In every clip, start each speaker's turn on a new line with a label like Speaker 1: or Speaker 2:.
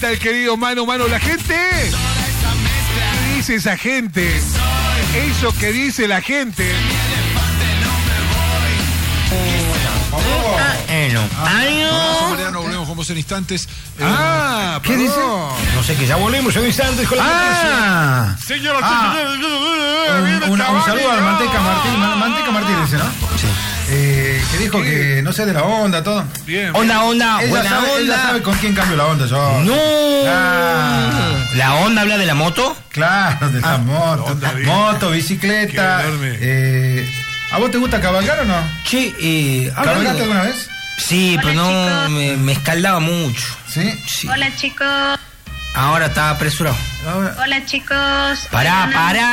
Speaker 1: está el querido Manu. Manu, la gente. ¿Qué dice esa gente? Eso que dice la gente.
Speaker 2: Mariano, volvemos como en instantes.
Speaker 3: ¿Qué dice? No sé, que ya volvemos en instantes con la un saludo al Manteca Martín dice, ¿no? Sí. Que dijo que no sé de la onda, todo.
Speaker 1: Bien.
Speaker 4: Onda,
Speaker 3: Ella sabe con quién cambio la onda, yo.
Speaker 4: No.
Speaker 3: Ah.
Speaker 4: ¿La onda habla de la moto?
Speaker 3: Claro, de la moto. Moto, bicicleta. ¿A vos te gusta cabalgar o no?
Speaker 4: Sí,
Speaker 3: ¿Cabalgaste alguna vez?
Speaker 4: Sí,
Speaker 5: Hola,
Speaker 4: pero no me escaldaba mucho.
Speaker 3: ¿Sí?
Speaker 4: Sí.
Speaker 5: Hola, chicos.
Speaker 4: Ahora está apresurado.
Speaker 3: Ahora.
Speaker 5: Hola, chicos.
Speaker 4: Pará.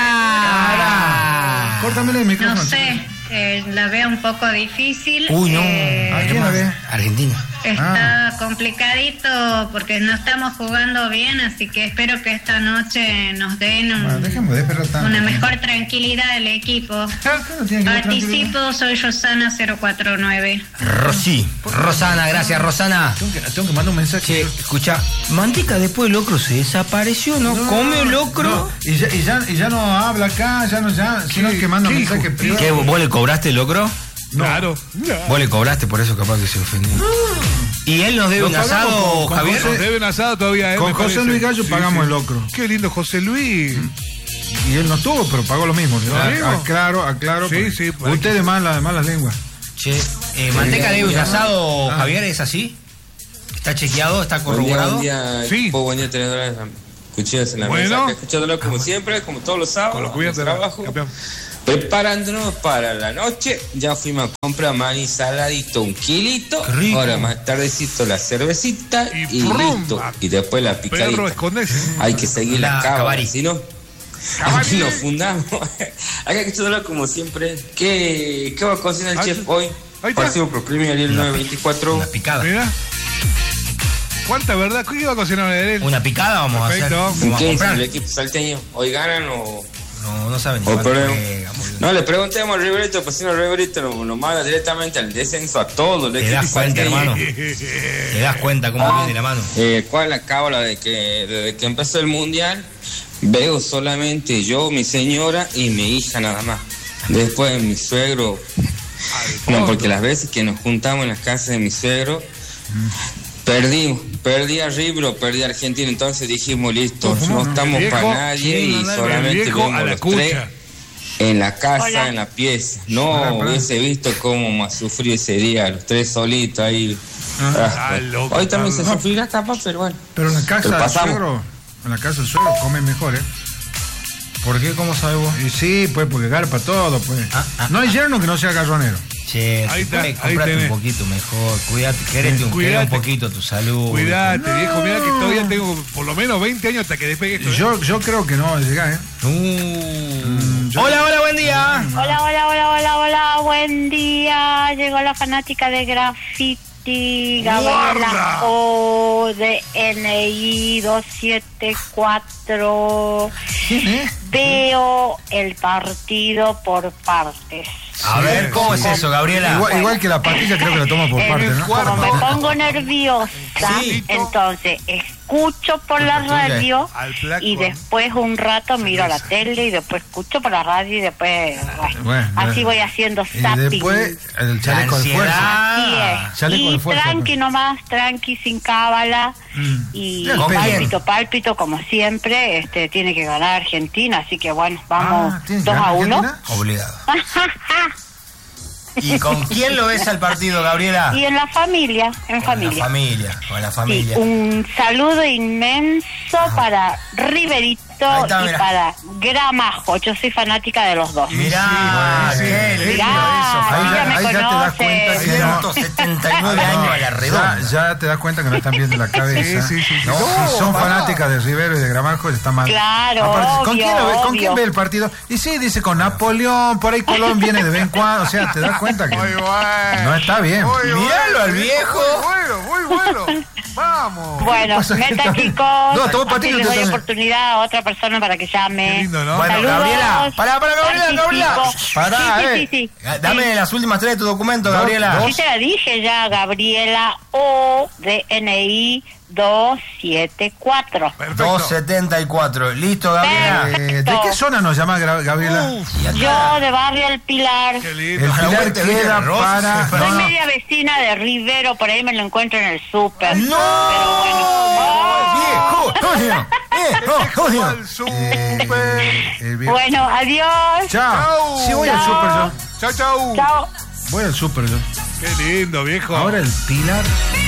Speaker 3: Córtame el micrófono.
Speaker 5: No sé, la veo un poco difícil.
Speaker 4: Uy, no.
Speaker 3: ¿A quién la ve?
Speaker 4: Argentina.
Speaker 5: Está complicadito porque no estamos jugando bien, así que espero que esta noche nos den una mejor tranquilidad del equipo. Participo, soy Rosana 049.
Speaker 4: Rosana, gracias, Rosana.
Speaker 3: Tengo que mandar un mensaje.
Speaker 4: Che, escucha, Manteca después del locro se desapareció, ¿no? Come locro.
Speaker 3: No. Y ya no habla acá, sino que manda un mensaje privado.
Speaker 4: ¿Qué, vos le cobraste el locro?
Speaker 1: No. Claro.
Speaker 4: Vos le cobraste, por eso capaz que se ofendió. ¿Y él nos debe un asado, Javier?
Speaker 1: Nos debe un asado todavía,
Speaker 3: Con José Luis Gallo pagamos el locro.
Speaker 1: Qué lindo José Luis.
Speaker 3: Y él no tuvo, pero pagó lo mismo. Aclaro.
Speaker 1: Sí.
Speaker 3: Ustedes malas lenguas.
Speaker 4: Che, Manteca debe un asado, Javier, ¿es así? ¿Está chequeado? ¿Está corroborado?
Speaker 6: Buen día,
Speaker 1: sí.
Speaker 6: Buen día, tenedores. Cuchillos en la mesa. Escuchándolo como siempre, como todos los sábados.
Speaker 1: Con los cuidados de
Speaker 6: trabajo. Preparándonos para la noche, ya fuimos a comprar maní saladito, 1 kilito. Ahora más tardecito la cervecita y listo. Y después la picadita. Hay que seguir la cábala, si no, aquí nos fundamos. Acá escuchándolo como siempre. ¿Qué va a cocinar el chef hoy? Partido por premio el 924.
Speaker 4: La picada.
Speaker 1: Mira. ¿Cuánta verdad? ¿Qué iba a cocinar él?
Speaker 4: Una picada vamos a hacer.
Speaker 6: ¿Qué dice el equipo salteño? ¿Hoy ganan o...?
Speaker 4: No saben.
Speaker 6: No, le preguntemos al Riverito, pues si no, Riverito nos manda directamente al descenso a todos.
Speaker 4: ¿Te das cuenta, hermano? ¿Te das cuenta cómo viene la mano?
Speaker 6: ¿Cuál es la cábala desde que empezó el mundial? Veo solamente yo, mi señora y mi hija nada más. Después mi suegro. No, porque las veces que nos juntamos en las casas de mi suegro, perdí a River, perdí a Argentina, entonces dijimos listo, no estamos para nadie y solamente vemos los tres en la casa, en la pieza. No hubiese visto cómo sufrí ese día, los tres solitos ahí. Hoy también se sufrirá capaz, pero bueno.
Speaker 3: Pero en la casa del suegro, comen mejor, ¿eh? ¿Por qué? ¿Cómo sabes vos? Y sí, pues porque garpa todo, pues. No hay yerno que no sea garronero.
Speaker 4: Che, comprate un poquito mejor, cuídate, querete un poquito tu salud.
Speaker 1: Cuídate, viejo, mira que todavía tengo por lo menos 20 años hasta que despegue esto.
Speaker 3: Yo creo que no va a llegar,
Speaker 4: Hola, buen día.
Speaker 7: Hola, buen día. Llegó la fanática de Graffiti, Gabriela O, de NI 274. Veo el partido por partes.
Speaker 4: A ver, ¿cómo es eso, Gabriela?
Speaker 3: Igual que la pastilla, creo que la tomo por parte, ¿no?
Speaker 7: Como me pongo nerviosa, entonces escucho por la radio y después un rato miro la tele y después escucho por la radio y después así voy haciendo zapping.
Speaker 3: Y después el chaleco de fuerza.
Speaker 7: Así es. Y tranqui nomás, sin cábala. Y pálpito como siempre, tiene que ganar Argentina, así que bueno, vamos 2-1.
Speaker 4: Obligado. ¿Y con quién lo ves al partido, Gabriela?
Speaker 7: Y en la familia,
Speaker 4: Con la familia.
Speaker 7: Sí, un saludo inmenso para Riverito y para Gramajo. Yo soy fanática de los dos.
Speaker 4: Mirá, qué lindo eso.
Speaker 3: Ahí ya te das cuenta que
Speaker 4: 179 años a la redonda.
Speaker 3: Ya te das cuenta que no están bien de la cabeza. Sí. No, si son fanáticas de Rivero y de Gramajo, está mal.
Speaker 7: Claro,
Speaker 3: aparte, ¿con quién ve el partido? Y sí, dice con Napoleón, por ahí Colón viene de vez en cuando. O sea, te das cuenta que no está bien.
Speaker 4: Míralo al viejo.
Speaker 1: Muy bueno. Vamos.
Speaker 7: Bueno, meta, chicos.
Speaker 1: Así
Speaker 7: les doy oportunidad a otra persona para que llame.
Speaker 1: Qué lindo, ¿no?
Speaker 4: Bueno,
Speaker 7: saludos.
Speaker 4: Gabriela. Pará.
Speaker 7: Sí.
Speaker 4: Dame las últimas 3 de tu documento, Gabriela.
Speaker 7: Sí te la dije ya, Gabriela O, de NI 274.
Speaker 4: Perfecto. 274. Listo, Gabriela.
Speaker 3: ¿De qué zona nos llama Gabriela?
Speaker 7: Yo de Barrio El Pilar.
Speaker 1: Qué lindo.
Speaker 3: El Pilar queda para...
Speaker 7: Soy media vecina de Rivero, por ahí me lo encuentro en el súper.
Speaker 4: ¡No!
Speaker 7: Pero bueno. Bueno, adiós.
Speaker 3: Chao. Sí, voy al súper yo.
Speaker 1: Chao.
Speaker 7: Chao.
Speaker 3: Voy al súper yo.
Speaker 1: Qué lindo, viejo.
Speaker 3: Ahora el Pilar.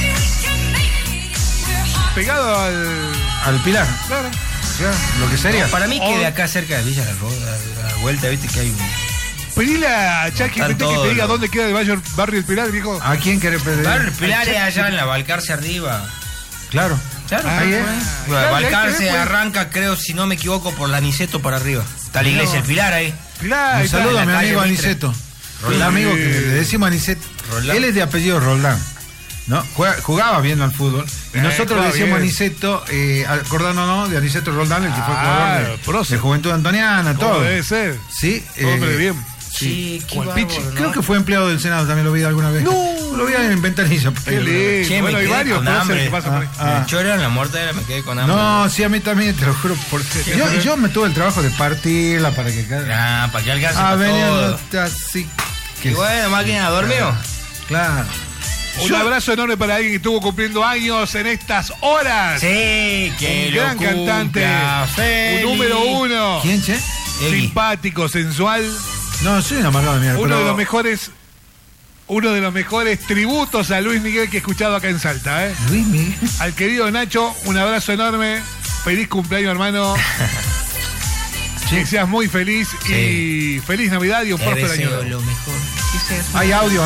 Speaker 1: Pegado
Speaker 3: al Pilar.
Speaker 1: Claro.
Speaker 3: Lo que sería.
Speaker 4: Para mí que de acá cerca de Villa La Roda, a la vuelta, viste que hay un...
Speaker 1: Pedile a Chucky que te diga dónde queda el barrio El Pilar, viejo.
Speaker 3: ¿A quién querés pedir?
Speaker 4: Barrio El Pilar es allá en la Balcarce arriba.
Speaker 3: Claro.
Speaker 1: Ahí es.
Speaker 4: Balcarce arranca, creo, si no me equivoco, por la Aniceto para arriba. Está la iglesia El Pilar ahí.
Speaker 3: Un saludo a mi amigo Aniceto. El amigo que le decimos Aniceto. Él es de apellido Roldán. ¿No? Jugaba viendo al fútbol y nosotros le decíamos Aniceto, acordándonos de Aniceto Roldán, el que fue jugador de Juventud Antoniana, todo.
Speaker 1: Debe ser.
Speaker 3: Sí,
Speaker 1: hombre, bien.
Speaker 3: Sí, creo que fue empleado del Senado, también lo vi alguna vez.
Speaker 1: No,
Speaker 3: lo vi en ventanilla.
Speaker 1: Qué lindo. Bueno, hay varios,
Speaker 4: con hambre.
Speaker 1: Que pasa por ahí.
Speaker 4: El choro en la mortadera me quedé con hambre.
Speaker 3: No, sí, a mí también, te lo juro. Yo me tuve el trabajo de partirla para que
Speaker 4: para que alcance todo.
Speaker 3: Así.
Speaker 4: Y bueno, máquina, ¿dormió?
Speaker 3: Claro.
Speaker 1: Un abrazo enorme para alguien que estuvo cumpliendo años en estas horas.
Speaker 4: Sí, que
Speaker 1: un gran cantante. Un número 1.
Speaker 3: ¿Quién, che?
Speaker 1: Simpático, sensual.
Speaker 3: No, soy un amargado de mierda.
Speaker 1: Uno de los mejores tributos a Luis Miguel que he escuchado acá en Salta, ¿eh?
Speaker 3: Luis Miguel.
Speaker 1: Al querido Nacho, un abrazo enorme. Feliz cumpleaños, hermano. Sí. Que seas muy feliz y feliz Navidad y un próspero año.
Speaker 4: Lo mejor.
Speaker 3: Hay audio.